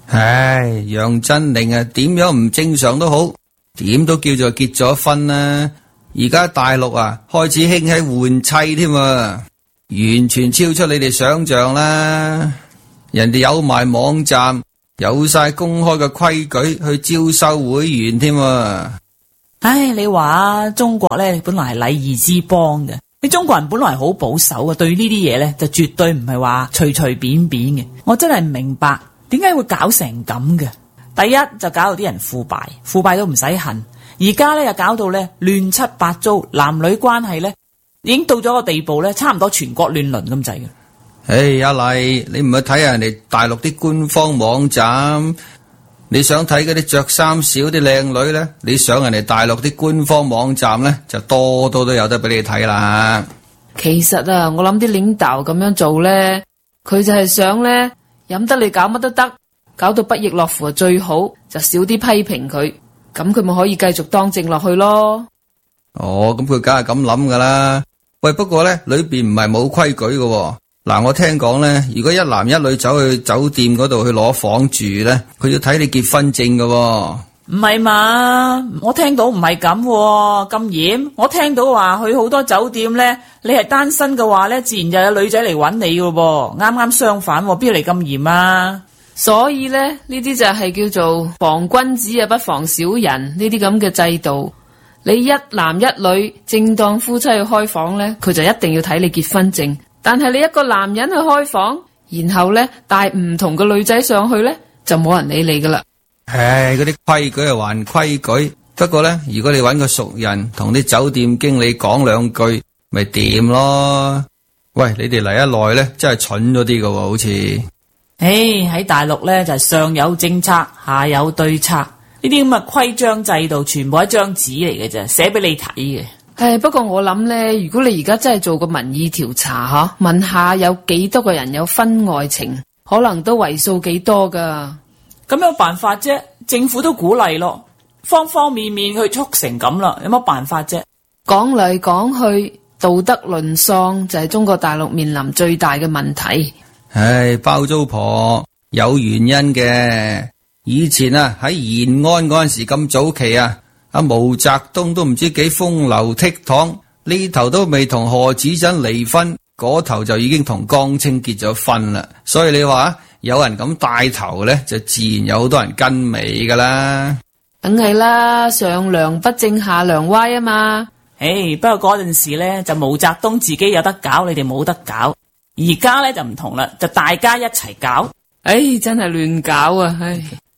唉，楊振寧啊，點樣唔正常都好，點都叫做結咗婚啦。而家大陸啊，開始興起換妻添啊，完全超出你哋想象啦。人哋有埋網站，有晒公開嘅規矩去招收會員添啊。 唉，你話中國呢，本來係禮儀之邦嘅，你中國人本來係好保守嘅，對呢啲嘢呢，就絕對唔係話隨隨便便嘅。我真係唔明白點解會搞成咁嘅。第一就搞到啲人腐敗都唔使恨。而家咧又搞到咧亂七八糟，男女關係咧已經到咗個地步咧，差唔多全國亂倫咁滯嘅。 唉，阿麗，你唔去睇下人哋大陸啲官方網站，你想睇嗰啲着衫少啲靚女咧，你上人哋大陸啲官方網站咧，就多都有得俾你睇啦。 其實啊，我諗啲領導咁樣做咧，佢就係想咧飲得你搞乜都得，搞到不亦樂乎最好，就少啲批評佢。咁佢咪可以繼續當政落去咯？ 哦，咁佢梗係咁諗噶啦。喂，不過咧裏邊唔係冇規矩嘅。嗱，我聽講咧，如果一男一女走去酒店嗰度去攞房住咧，佢要睇你結婚證嘅。 唔係嘛？我聽到唔係咁咁嚴。我聽到話去好多酒店咧，你係單身嘅話咧，自然就有女仔嚟搵你嘅噃。啱啱相反，邊度嚟咁嚴啊？ 所以咧，呢啲就係叫做防君子啊，不防小人呢啲咁嘅制度。你一男一女正當夫妻去開房咧，佢就一定要睇你結婚證。但係你一個男人去開房，然後咧帶唔同嘅女仔上去咧，就冇人理你噶啦。 唉，嗰啲規矩係還規矩。不過咧，如果你搵個熟人同啲酒店經理講兩句，咪掂咯。喂，你哋嚟一耐咧，真係蠢咗啲噶，好似。 喺大陸咧就係上有政策，下有對策，呢啲咁嘅規章制度全部係一張紙嚟嘅啫，寫俾你睇嘅。 不過我諗咧，如果你而家真係做個民意調查吓，問下有幾多個人有婚外情，可能都為數幾多噶。 咁有辦法啫？政府都鼓勵咯，方方面面去促成咁啦，有乜辦法啫？ 講嚟講去，道德淪喪就係中國大陸面臨最大嘅問題。 唉，包租婆有原因嘅。以前啊喺延安嗰陣時咁早期啊，阿毛澤東都唔知幾風流倜儻，呢頭都未同賀子珍離婚，嗰頭就已經同江青結咗婚啦。所以你話有人咁帶頭咧，就自然有好多人跟尾噶啦。 梗係啦，上梁不正下梁歪啊嘛。 不過嗰陣時咧就毛澤東自己有得搞，你哋冇得搞。而家咧就唔同啦，就大家一齊搞。 真係亂搞啊！